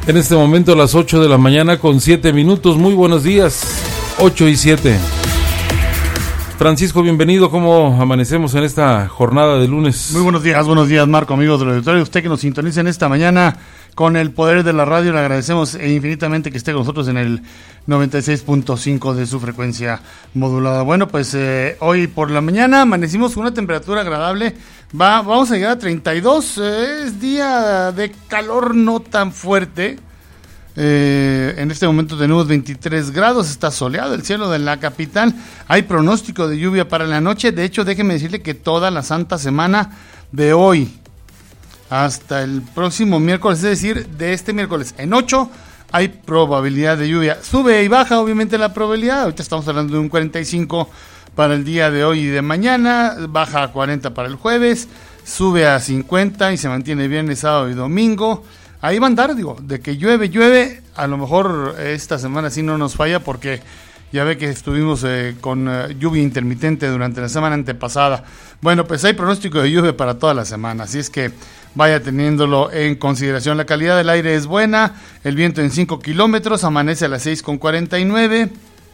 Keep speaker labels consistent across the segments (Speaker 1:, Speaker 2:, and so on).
Speaker 1: En este momento las 8 de la mañana con 7 minutos. Muy buenos días, 8 y 7. Francisco, bienvenido. ¿Cómo amanecemos en esta jornada de lunes?
Speaker 2: Muy buenos días, Marco, amigos del auditorio. Usted que nos sintoniza en esta mañana con el poder de la radio, le agradecemos infinitamente que esté con nosotros en el 96.5 de su frecuencia modulada. Bueno, pues hoy por la mañana amanecimos con una temperatura agradable. Vamos a llegar a 32, es día de calor no tan fuerte. En este momento tenemos 23 grados, está soleado el cielo de la capital. Hay pronóstico de lluvia para la noche. De hecho, déjeme decirle que toda la santa semana de hoy hasta el próximo miércoles, es decir, de este miércoles en 8, hay probabilidad de lluvia. Sube y baja obviamente la probabilidad. Ahorita estamos hablando de un 45 para el día de hoy y de mañana, baja a 40 para el jueves, sube a 50 y se mantiene viernes, sábado y domingo. Ahí va a andar, de que llueve, a lo mejor esta semana sí no nos falla porque ya ve que estuvimos con lluvia intermitente durante la semana antepasada. Bueno, pues hay pronóstico de lluvia para toda la semana, así es que vaya teniéndolo en consideración. La calidad del aire es buena, el viento en 5 kilómetros, amanece a las 6:49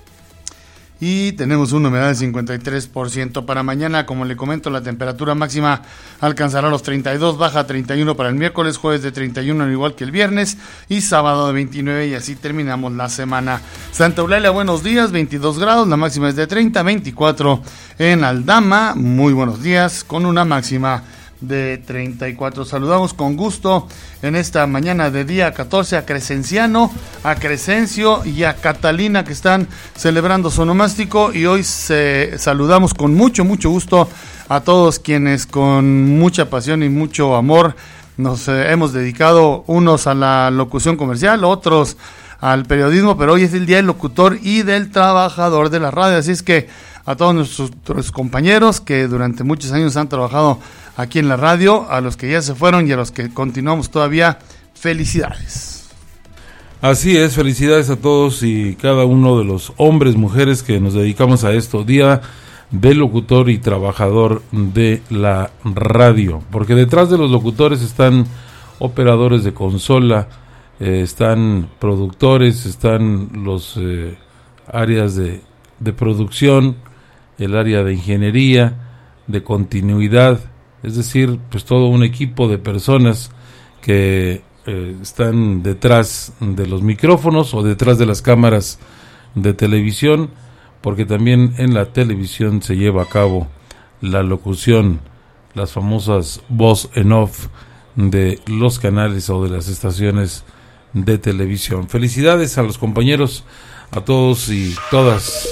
Speaker 2: y tenemos una humedad del 53%. Para mañana, como le comento, la temperatura máxima alcanzará los 32, baja a 31 para el miércoles, jueves de 31 al igual que el viernes y sábado de 29, y así terminamos la semana. Santa Eulalia, buenos días, 22 grados, la máxima es de 30, 24 en Aldama, muy buenos días, con una máxima de 34. Saludamos con gusto en esta mañana de día 14 a Crescenciano, a Crescencio y a Catalina, que están celebrando su onomástico, y hoy saludamos con mucho gusto a todos quienes con mucha pasión y mucho amor nos hemos dedicado, unos a la locución comercial, otros al periodismo, pero hoy es el día del locutor y del trabajador de la radio, así es que a todos nuestros compañeros que durante muchos años han trabajado aquí en la radio, a los que ya se fueron y a los que continuamos todavía, felicidades.
Speaker 1: Así es, felicidades a todos y cada uno de los hombres, mujeres que nos dedicamos a esto, día del locutor y trabajador de la radio, porque detrás de los locutores están operadores de consola, están productores, están los áreas de producción, el área de ingeniería, de continuidad, es decir, pues todo un equipo de personas que están detrás de los micrófonos o detrás de las cámaras de televisión, porque también en la televisión se lleva a cabo la locución, las famosas voz en off de los canales o de las estaciones de televisión. Felicidades a los compañeros, a todos y todas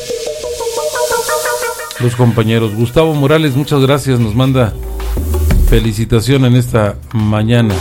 Speaker 1: los compañeros. Gustavo Morales, muchas gracias, nos manda felicitación en esta mañana.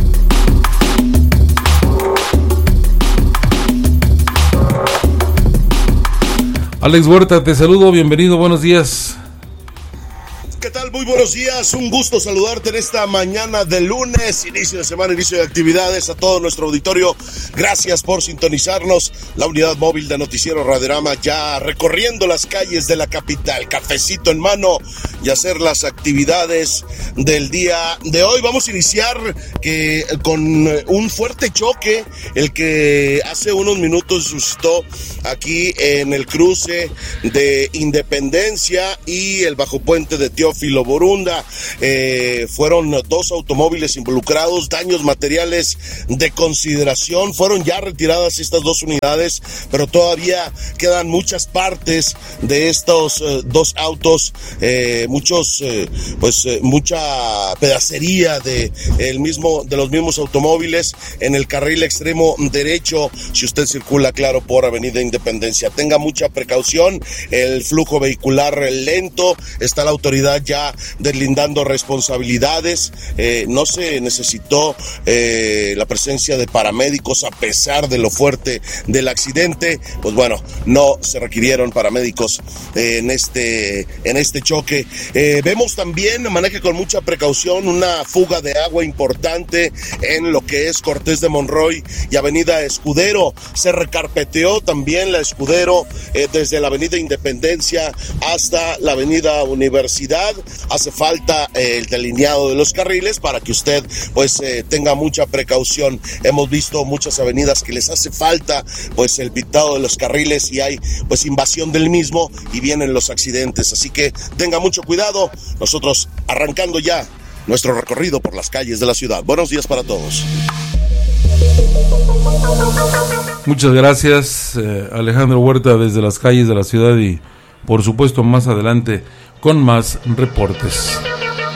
Speaker 1: Alex Huerta, te saludo, bienvenido, buenos días.
Speaker 3: ¿Qué tal? Muy buenos días, un gusto saludarte en esta mañana de lunes, inicio de semana, inicio de actividades. A todo nuestro auditorio, gracias por sintonizarnos. La unidad móvil de Noticiero Radiorama ya recorriendo las calles de la capital, cafecito en mano y hacer las actividades del día de hoy. Vamos a iniciar con un fuerte choque, el que hace unos minutos suscitó aquí en el cruce de Independencia y el bajo puente de Teófilo Borunda. Fueron 2 automóviles involucrados, daños materiales de consideración. Fueron ya retiradas estas 2 unidades, pero todavía quedan muchas partes de estos 2 autos, mucha pedacería de los mismos automóviles en el carril extremo derecho. Si usted circula, claro, por Avenida Independencia, tenga mucha precaución. El flujo vehicular lento, está la autoridad ya deslindando responsabilidades. No se necesitó la presencia de paramédicos a pesar de lo fuerte del accidente. Pues bueno, no se requirieron paramédicos en este choque Vemos también, maneje con mucha precaución, una fuga de agua importante en lo que es Cortés de Monroy y Avenida Escudero. Se recarpeteó también la Escudero desde la Avenida Independencia hasta la Avenida Universidad. Hace falta el delineado de los carriles para que usted pues tenga mucha precaución. Hemos visto muchas avenidas que les hace falta pues el pintado de los carriles y hay pues invasión del mismo y vienen los accidentes, así que tenga mucho cuidado. Nosotros arrancando ya nuestro recorrido por las calles de la ciudad. Buenos días para todos.
Speaker 1: Muchas gracias, Alejandro Huerta, desde las calles de la ciudad, y por supuesto más adelante con más reportes.